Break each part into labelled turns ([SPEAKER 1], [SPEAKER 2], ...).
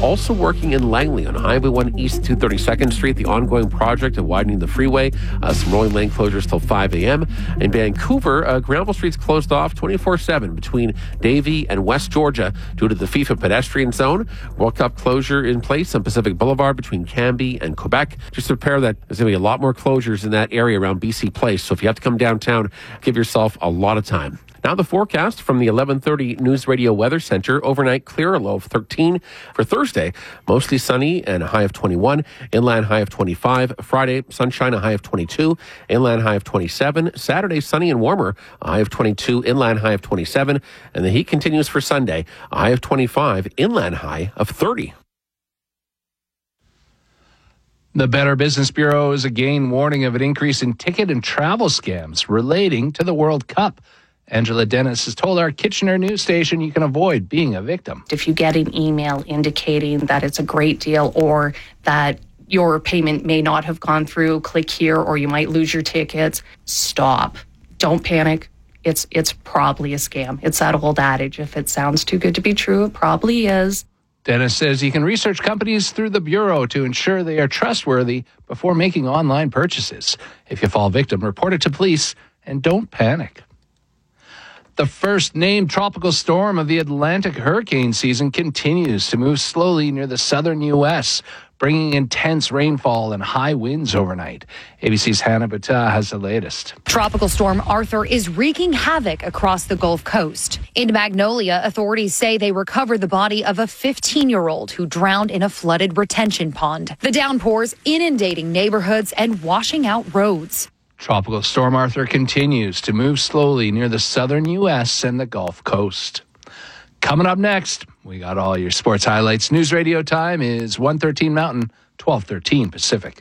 [SPEAKER 1] Also working in Langley on Highway 1 East to 32nd Street, the ongoing project of widening the freeway. Some rolling lane closures till 5 a.m. In Vancouver, Granville Street's closed off 24/7 between Davie and West Georgia due to the FIFA pedestrian zone. World Cup closure in place on Pacific Boulevard between Cambie and Quebec. Just prepare that there's going to be a lot more closures in that area around BC Place. So if you have to come downtown, give yourself a lot of time. Now the forecast from the 11:30 News Radio Weather Center. Overnight clear, a low of 13. For Thursday, mostly sunny and a high of 21. Inland high of 25. Friday, sunshine, a high of 22. Inland high of 27. Saturday, sunny and warmer, a high of 22. Inland high of 27. And the heat continues for Sunday, a high of 25. Inland high of 30.
[SPEAKER 2] The Better Business Bureau is again warning of an increase in ticket and travel scams relating to the World Cup. Angela Dennis has told our Kitchener news station you can avoid being a victim.
[SPEAKER 3] If you get an email indicating that it's a great deal or that your payment may not have gone through, click here or you might lose your tickets, stop. Don't panic. It's probably a scam. It's that old adage, if it sounds too good to be true, it probably is.
[SPEAKER 2] Dennis says you can research companies through the Bureau to ensure they are trustworthy before making online purchases. If you fall victim, report it to police and don't panic. The first named tropical storm of the Atlantic hurricane season continues to move slowly near the southern U.S., bringing intense rainfall and high winds overnight. ABC's Hannah Butta has the latest.
[SPEAKER 4] Tropical storm Arthur is wreaking havoc across the Gulf Coast. In Magnolia, authorities say they recovered the body of a 15-year-old who drowned in a flooded retention pond. The downpours inundating neighborhoods and washing out roads.
[SPEAKER 2] Tropical storm Arthur continues to move slowly near the southern U.S. and the Gulf Coast. Coming up next, we got all your sports highlights. News radio time is 1:13 Mountain, 12:13 Pacific.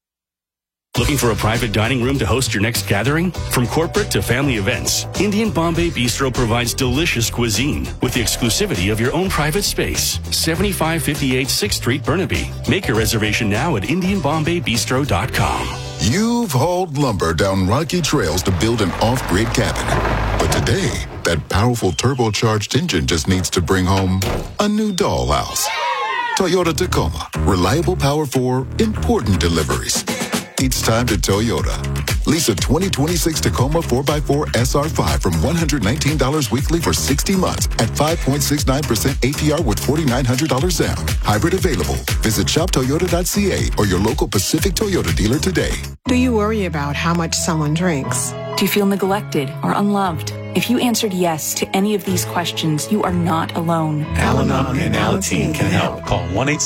[SPEAKER 5] Looking for a private dining room to host your next gathering? From corporate to family events, Indian Bombay Bistro provides delicious cuisine with the exclusivity of your own private space. 7558 6th Street, Burnaby. Make your reservation now at IndianBombayBistro.com.
[SPEAKER 6] You've hauled lumber down rocky trails to build an off-grid cabin. But today, that powerful turbocharged engine just needs to bring home a new dollhouse. Toyota Tacoma. Reliable power for important deliveries. It's time to Toyota. Lease a 2026 Tacoma 4x4 SR5 from $119 weekly for 60 months at 5.69% APR with $4,900 down. Hybrid available. Visit shoptoyota.ca or your local Pacific Toyota dealer today.
[SPEAKER 7] Do you worry about how much someone drinks?
[SPEAKER 8] Do you feel neglected or unloved? If you answered yes to any of these questions, you are not alone.
[SPEAKER 9] Al-Anon and Alateen can help. Call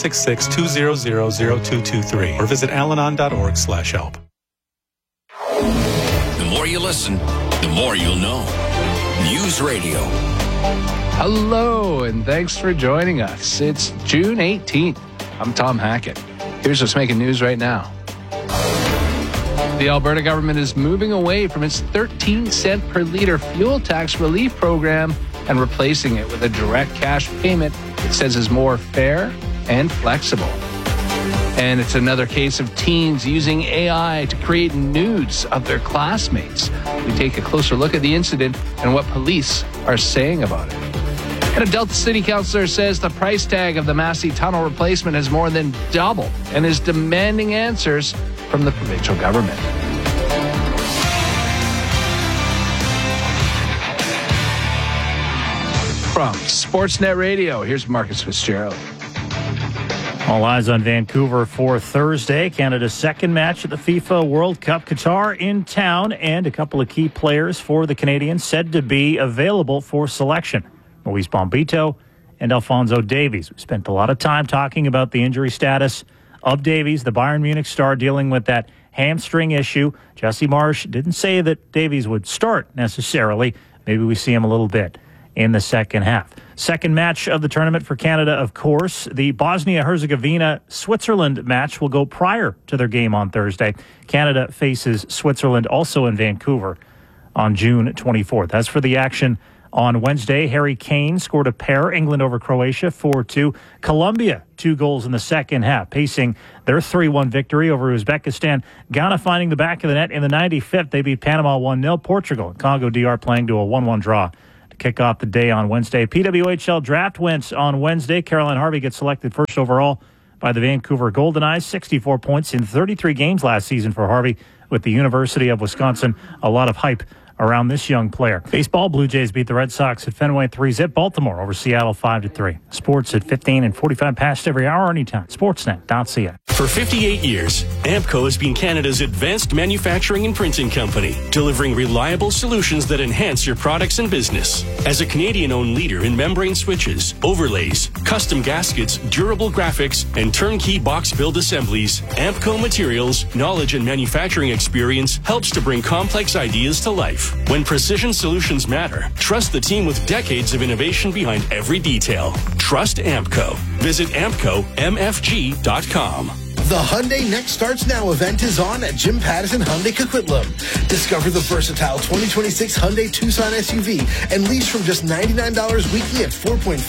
[SPEAKER 9] 1-866-200-0223 or visit alanon.org/help.
[SPEAKER 10] The more you listen, the more you'll know. News Radio.
[SPEAKER 2] Hello, and thanks for joining us. It's June 18th. I'm Tom Hackett. Here's what's making news right now. The Alberta government is moving away from its 13-cent per litre fuel tax relief program and replacing it with a direct cash payment it says is more fair and flexible. And it's another case of teens using AI to create nudes of their classmates. We take a closer look at the incident and what police are saying about it. And a Delta City councillor says the price tag of the Massey Tunnel replacement has more than doubled and is demanding answers from the provincial government. From Sportsnet Radio, here's Marcus Fitzgerald.
[SPEAKER 11] All eyes on Vancouver for Thursday, Canada's second match at the FIFA World Cup. Qatar in town, and a couple of key players for the Canadians said to be available for selection. Moise Bombito and Alphonso Davies. We spent a lot of time talking about the injury status of Davies, the Bayern Munich star, dealing with that hamstring issue. Jesse Marsh didn't say that Davies would start necessarily. Maybe we see him a little bit in the second half. Second match of the tournament for Canada, of course. The Bosnia-Herzegovina-Switzerland match will go prior to their game on Thursday. Canada faces Switzerland also in Vancouver on June 24th. As for the action on Wednesday, Harry Kane scored a pair, England over Croatia 4-2. Colombia, 2 goals in the second half, pacing their 3-1 victory over Uzbekistan. Ghana finding the back of the net in the 95th. They beat Panama 1-0. Portugal and Congo DR playing to a 1-1 draw to to kick off the day on Wednesday. PWHL draft went on Wednesday. Caroline Harvey gets selected first overall by the Vancouver Golden Eyes. 64 points in 33 games last season for Harvey with the University of Wisconsin. A lot of hype around this young player. Baseball, Blue Jays beat the Red Sox at Fenway 3-zip. Baltimore over Seattle 5-3. Sports at 15 and 45 past every hour anytime. Sportsnet.ca.
[SPEAKER 5] For 58 years, Ampco has been Canada's advanced manufacturing and printing company, delivering reliable solutions that enhance your products and business. As a Canadian-owned leader in membrane switches, overlays, custom gaskets, durable graphics, and turnkey box build assemblies, Ampco Materials' knowledge and manufacturing experience helps to bring complex ideas to life. When precision solutions matter, trust the team with decades of innovation behind every detail. Trust Ampco. Visit AmpcoMFG.com.
[SPEAKER 12] The Hyundai Next Starts Now event is on at Jim Pattison Hyundai Coquitlam. Discover the versatile 2026 Hyundai Tucson SUV and lease from just $99 weekly at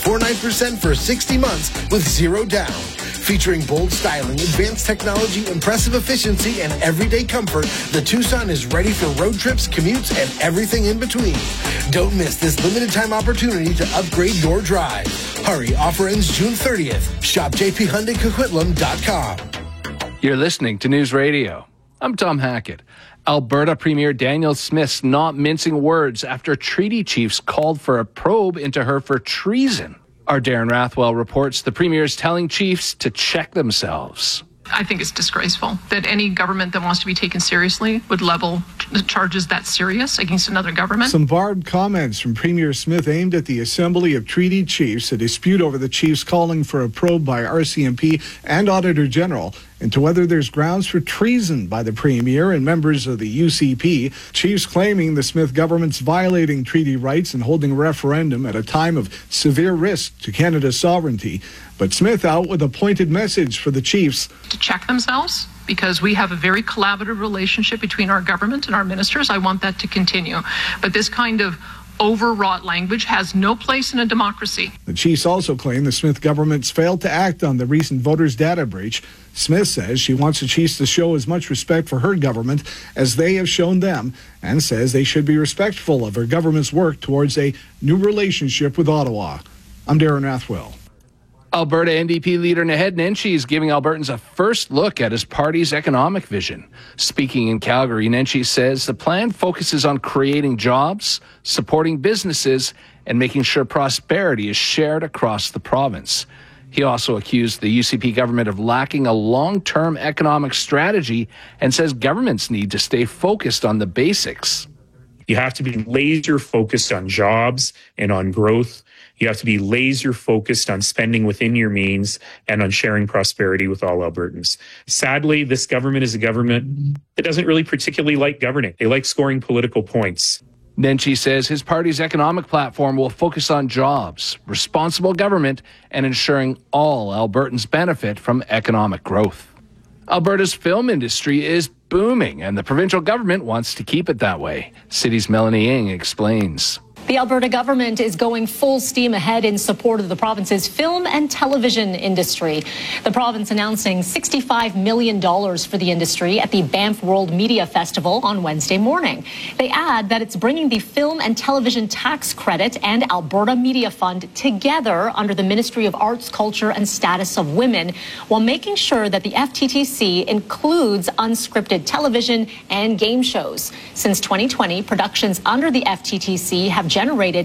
[SPEAKER 12] 4.49% for 60 months with zero down. Featuring bold styling, advanced technology, impressive efficiency, and everyday comfort, the Tucson is ready for road trips, commutes, and everything in between. Don't miss this limited time opportunity to upgrade your drive. Hurry, offer ends June 30th. Shop jphyundaicoquitlam.com.
[SPEAKER 2] You're listening to News Radio. I'm Tom Hackett. Alberta Premier Danielle Smith's not mincing words after treaty chiefs called for a probe into her for treason. Our Darren Rathwell reports the Premier is telling chiefs to check themselves.
[SPEAKER 13] I think it's disgraceful that any government that wants to be taken seriously would level charges that serious against another government.
[SPEAKER 14] Some barbed comments from Premier Smith aimed at the Assembly of Treaty Chiefs, a dispute over the chiefs calling for a probe by RCMP and Auditor General into whether there's grounds for treason by the Premier and members of the UCP. Chiefs claiming the Smith government's violating treaty rights and holding a referendum at a time of severe risk to Canada's sovereignty. But Smith out with a pointed message for the chiefs.
[SPEAKER 13] To check themselves, because we have a very collaborative relationship between our government and our ministers. I want that to continue. But this kind of overwrought language has no place in a democracy.
[SPEAKER 14] The chiefs also claim the Smith government's failed to act on the recent voters' data breach. Smith says she wants the chiefs to show as much respect for her government as they have shown them, and says they should be respectful of her government's work towards a new relationship with Ottawa. I'm Darren Rathwell.
[SPEAKER 2] Alberta NDP leader Naheed Nenshi is giving Albertans a first look at his party's economic vision. Speaking in Calgary, Nenshi says the plan focuses on creating jobs, supporting businesses, and making sure prosperity is shared across the province. He also accused the UCP government of lacking a long-term economic strategy and says governments need to stay focused on the basics.
[SPEAKER 15] You have to be laser focused on jobs and on growth. You have to be laser focused on spending within your means and on sharing prosperity with all Albertans. Sadly, this government is a government that doesn't really particularly like governing. They like scoring political points.
[SPEAKER 2] Nenshi says his party's economic platform will focus on jobs, responsible government, and ensuring all Albertans benefit from economic growth. Alberta's film industry is booming, and the provincial government wants to keep it that way. City's Melanie Ng explains.
[SPEAKER 16] The Alberta government is going full steam ahead in support of the province's film and television industry. The province announcing $65 million for the industry at the Banff World Media Festival on Wednesday morning. They add that it's bringing the Film and Television Tax Credit and Alberta Media Fund together under the Ministry of Arts, Culture and Status of Women, while making sure that the FTTC includes unscripted television and game shows. Since 2020, productions under the FTTC have generated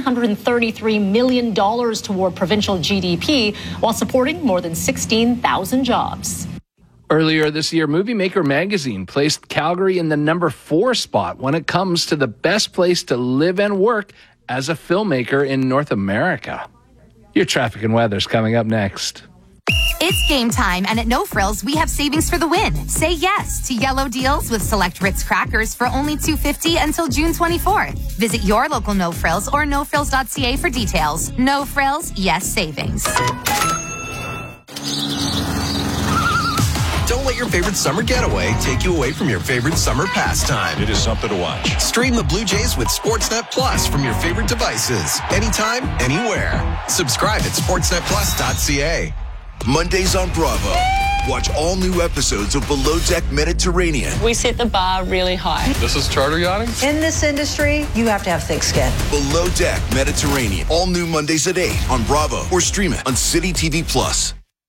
[SPEAKER 16] $933 million toward provincial GDP while supporting more than 16,000 jobs.
[SPEAKER 2] Earlier this year, Movie Maker magazine placed Calgary in the number 4 spot when it comes to the best place to live and work as a filmmaker in North America. Your traffic and weather's coming up next.
[SPEAKER 17] It's game time, and at No Frills, we have savings for the win. Say yes to yellow deals with select Ritz crackers for only $2.50 until June 24th. Visit your local No Frills or nofrills.ca for details. No Frills, yes savings.
[SPEAKER 18] Don't let your favorite summer getaway take you away from your favorite summer pastime.
[SPEAKER 19] It is something to watch.
[SPEAKER 18] Stream the Blue Jays with Sportsnet Plus from your favorite devices. Anytime, anywhere. Subscribe at sportsnetplus.ca. Mondays on Bravo.
[SPEAKER 19] Watch all new episodes of Below Deck Mediterranean.
[SPEAKER 20] We set the bar really high.
[SPEAKER 21] This is charter yachting?
[SPEAKER 22] In this industry, you have to have thick skin.
[SPEAKER 19] Below Deck Mediterranean. All new Mondays at 8 on Bravo or stream it on City TV Plus.